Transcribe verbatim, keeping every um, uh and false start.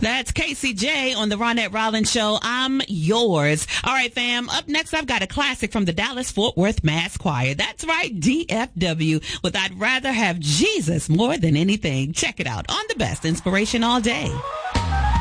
That's K C J on the Ronette Rollins Show. I'm yours. All right, fam. Up next, I've got a classic from the Dallas-Fort Worth Mass Choir. That's right, D F W, with I'd Rather Have Jesus More Than Anything. Check it out on the best inspiration all day.